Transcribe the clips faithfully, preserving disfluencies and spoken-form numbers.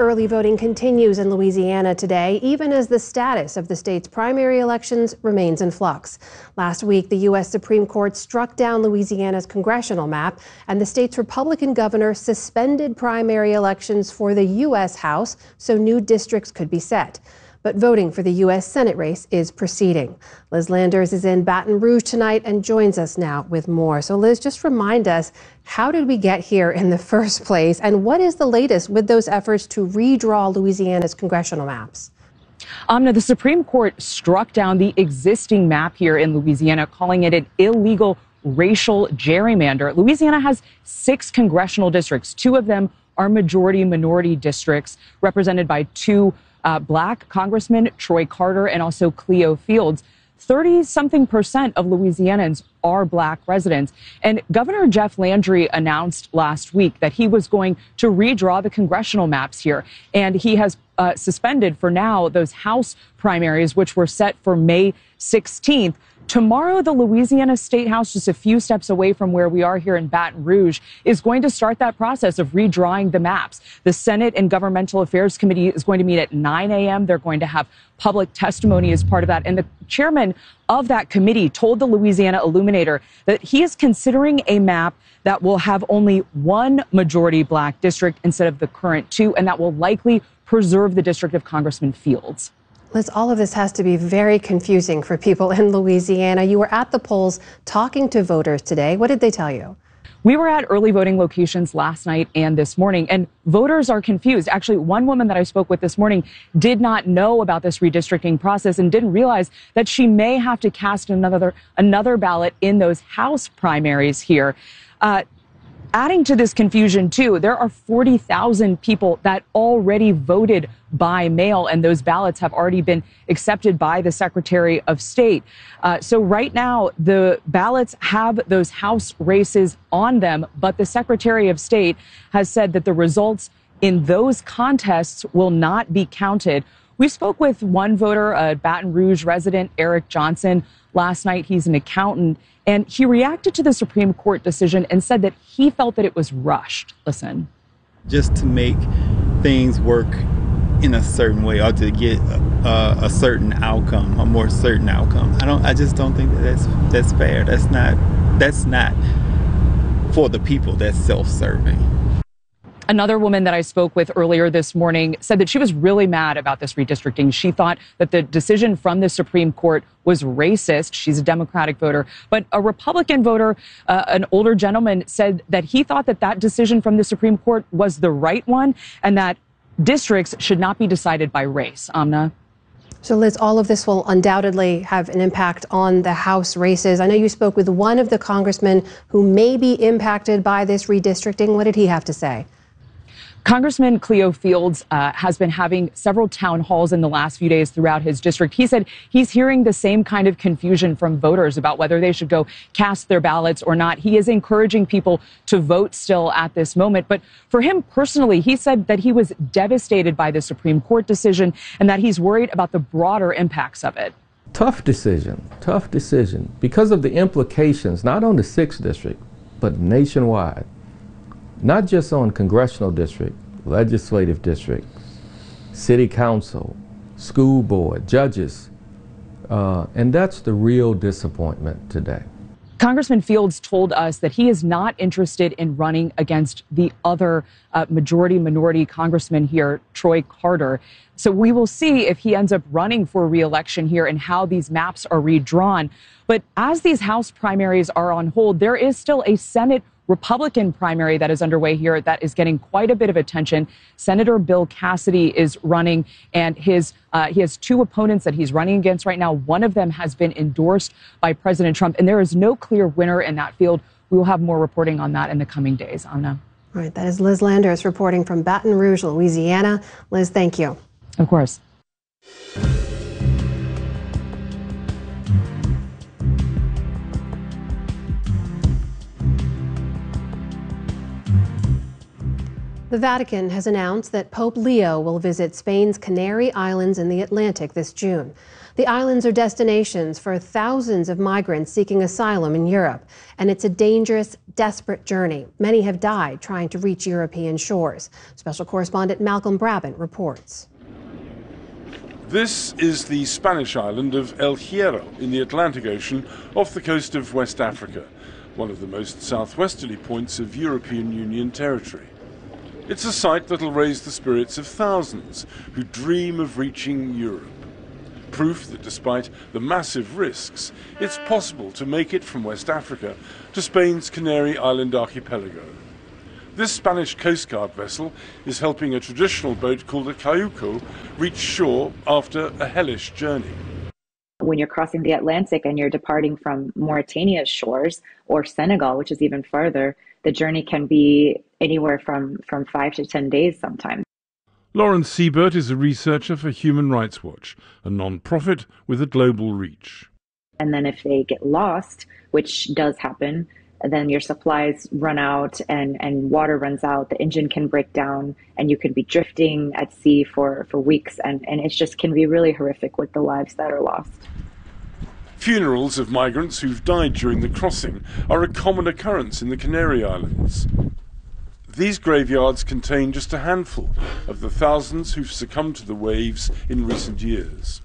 Early voting continues in Louisiana today, even as the status of the state's primary elections remains in flux. Last week, the U S Supreme Court struck down Louisiana's congressional map, and the state's Republican governor suspended primary elections for the U S House so new districts could be set. But voting for the U S Senate race is proceeding. Liz Landers is in Baton Rouge tonight and joins us now with more. So Liz, just remind us, how did we get here in the first place? And what is the latest with those efforts to redraw Louisiana's congressional maps? Amna, the Supreme Court struck down the existing map here in Louisiana, calling it an illegal racial gerrymander. Louisiana has six congressional districts. Two of them are majority minority districts represented by two Uh, black Congressman Troy Carter and also Cleo Fields. thirty something percent of Louisianans are black residents. And Governor Jeff Landry announced last week that he was going to redraw the congressional maps here. And he has uh, suspended for now those House primaries, which were set for May sixteenth. Tomorrow, the Louisiana State House, just a few steps away from where we are here in Baton Rouge, is going to start that process of redrawing the maps. The Senate and Governmental Affairs Committee is going to meet at nine a m They're going to have public testimony as part of that. And the chairman of that committee told the Louisiana Illuminator that he is considering a map that will have only one majority black district instead of the current two, and that will likely preserve the district of Congressman Fields. Liz, all of this has to be very confusing for people in Louisiana. You were at the polls talking to voters today. What did they tell you? We were at early voting locations last night and this morning, and voters are confused. Actually, one woman that I spoke with this morning did not know about this redistricting process and didn't realize that she may have to cast another another ballot in those House primaries here. Uh, Adding to this confusion, too, there are forty thousand people that already voted by mail, and those ballots have already been accepted by the Secretary of State. Uh, so right now, the ballots have those House races on them, but the Secretary of State has said that the results in those contests will not be counted. We spoke with one voter, a Baton Rouge resident, Eric Johnson, last night. He's an accountant, and he reacted to the Supreme Court decision and said that he felt that it was rushed. Listen. Just to make things work in a certain way, or to get a, a certain outcome, a more certain outcome. I don't. I just don't think that that's that's fair. That's not. That's not for the people. That's self-serving. Another woman that I spoke with earlier this morning said that she was really mad about this redistricting. She thought that the decision from the Supreme Court was racist. She's a Democratic voter. But a Republican voter, uh, an older gentleman, said that he thought that that decision from the Supreme Court was the right one and that districts should not be decided by race. Amna? So, Liz, all of this will undoubtedly have an impact on the House races. I know you spoke with one of the congressmen who may be impacted by this redistricting. What did he have to say? Congressman Cleo Fields uh, has been having several town halls in the last few days throughout his district. He said he's hearing the same kind of confusion from voters about whether they should go cast their ballots or not. He is encouraging people to vote still at this moment. But for him personally, he said that he was devastated by the Supreme Court decision and that he's worried about the broader impacts of it. Tough decision, tough decision, because of the implications, not on the sixth district, but nationwide. Not just on congressional district, legislative district, city council, school board, judges, uh, and that's the real disappointment today. Congressman Fields told us that he is not interested in running against the other uh, majority minority congressman here, Troy Carter. So we will see if he ends up running for re-election here and how these maps are redrawn. But as these House primaries are on hold, there is still a Senate Republican primary that is underway here that is getting quite a bit of attention. Senator Bill Cassidy is running, and his uh, he has two opponents that he's running against right now. One of them has been endorsed by President Trump, and there is no clear winner in that field. We will have more reporting on that in the coming days. Amna. All right, that is Liz Landers reporting from Baton Rouge, Louisiana. Liz, thank you. Of course. The Vatican has announced that Pope Leo will visit Spain's Canary Islands in the Atlantic this June. The islands are destinations for thousands of migrants seeking asylum in Europe, and it's a dangerous, desperate journey. Many have died trying to reach European shores. Special correspondent Malcolm Brabant reports. This is the Spanish island of El Hierro in the Atlantic Ocean off the coast of West Africa, one of the most southwesterly points of European Union territory. It's a site that'll raise the spirits of thousands who dream of reaching Europe. Proof that despite the massive risks, it's possible to make it from West Africa to Spain's Canary Island archipelago. This Spanish Coast Guard vessel is helping a traditional boat called a cayuco reach shore after a hellish journey. When you're crossing the Atlantic and you're departing from Mauritania's shores or Senegal, which is even farther, the journey can be anywhere from, from five to ten days sometimes. Lawrence Siebert is a researcher for Human Rights Watch, a non-profit with a global reach. And then if they get lost, which does happen, then your supplies run out and, and water runs out, the engine can break down, and you could be drifting at sea for, for weeks, and, and it just can be really horrific with the lives that are lost. Funerals of migrants who've died during the crossing are a common occurrence in the Canary Islands. These graveyards contain just a handful of the thousands who've succumbed to the waves in recent years.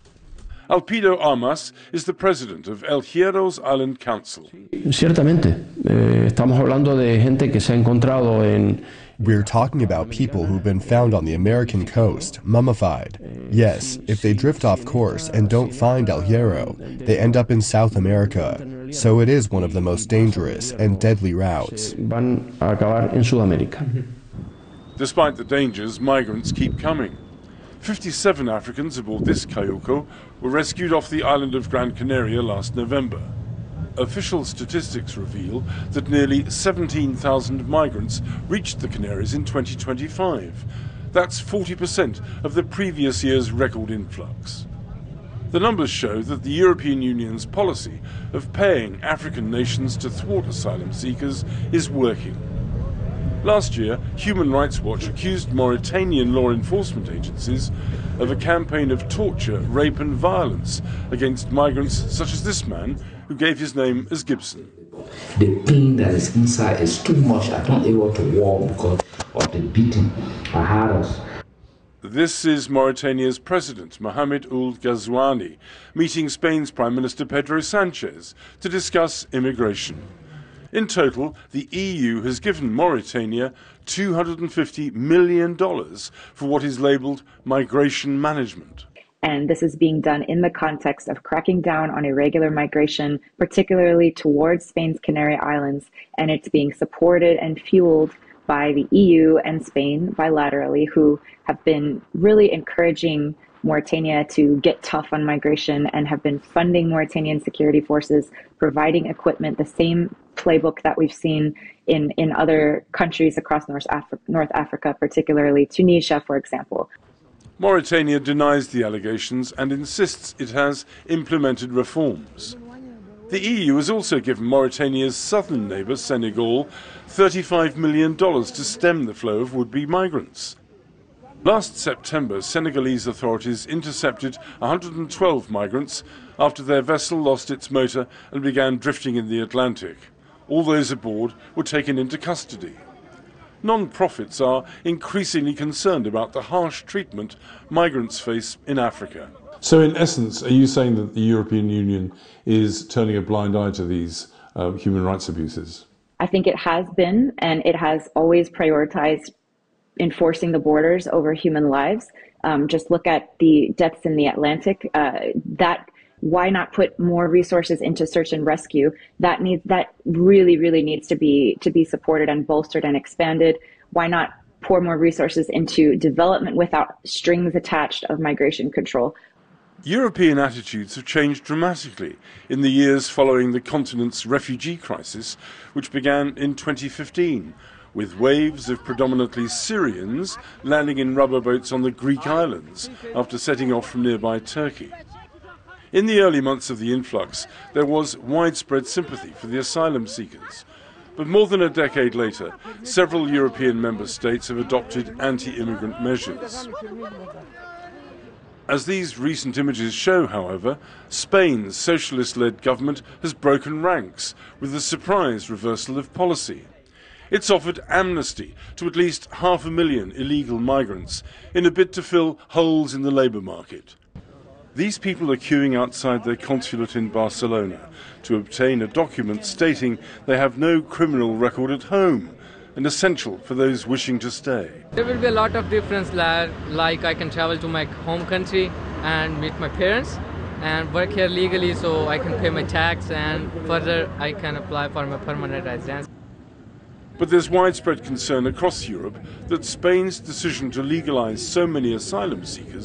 Alpido Armas is the president of El Hierro's Island Council. Ciertamente, eh, estamos hablando de gente que se ha encontrado en. We're talking about people who've been found on the American coast, mummified. Yes, if they drift off course and don't find El Hierro, they end up in South America. So it is one of the most dangerous and deadly routes. Van a acabar en Sudamérica. Despite the dangers, migrants keep coming. fifty-seven Africans aboard this cayuco were rescued off the island of Gran Canaria last November. Official statistics reveal that nearly seventeen thousand migrants reached the Canaries in twenty twenty-five. That's forty percent of the previous year's record influx. The numbers show that the European Union's policy of paying African nations to thwart asylum seekers is working. Last year, Human Rights Watch accused Mauritanian law enforcement agencies of a campaign of torture, rape and violence against migrants such as this man, who gave his name as Gibson. The pain that is inside is too much. I'm not able to walk because of the beating I had us. This is Mauritania's president, Mohamed Ould Ghazouani, meeting Spain's Prime Minister Pedro Sanchez to discuss immigration. In total, the E U has given Mauritania two hundred fifty million dollars for what is labelled migration management. And this is being done in the context of cracking down on irregular migration, particularly towards Spain's Canary Islands, and it's being supported and fueled by the E U and Spain bilaterally, who have been really encouraging Mauritania to get tough on migration and have been funding Mauritanian security forces, providing equipment, the same playbook that we've seen in, in other countries across North Africa, North Africa, particularly Tunisia, for example. Mauritania denies the allegations and insists it has implemented reforms. The E U has also given Mauritania's southern neighbour, Senegal, thirty-five million dollars to stem the flow of would-be migrants. Last September, Senegalese authorities intercepted one hundred twelve migrants after their vessel lost its motor and began drifting in the Atlantic. All those aboard were taken into custody. Non-profits are increasingly concerned about the harsh treatment migrants face in Africa. So in essence, are you saying that the European Union is turning a blind eye to these uh, human rights abuses? I think it has been, and it has always prioritized enforcing the borders over human lives. Um, just look at the deaths in the Atlantic. Uh, that why not put more resources into search and rescue? That needs that really, really needs to be to be supported and bolstered and expanded. Why not pour more resources into development without strings attached of migration control? European attitudes have changed dramatically in the years following the continent's refugee crisis, which began in twenty fifteen, with waves of predominantly Syrians landing in rubber boats on the Greek islands after setting off from nearby Turkey. In the early months of the influx, there was widespread sympathy for the asylum seekers. But more than a decade later, several European member states have adopted anti-immigrant measures. As these recent images show, however, Spain's socialist-led government has broken ranks with a surprise reversal of policy. It's offered amnesty to at least half a million illegal migrants in a bid to fill holes in the labour market. These people are queuing outside their consulate in Barcelona to obtain a document stating they have no criminal record at home, and essential for those wishing to stay. There will be a lot of difference, like I can travel to my home country and meet my parents and work here legally, so I can pay my tax, and further I can apply for my permanent residence. But there's widespread concern across Europe that Spain's decision to legalize so many asylum seekers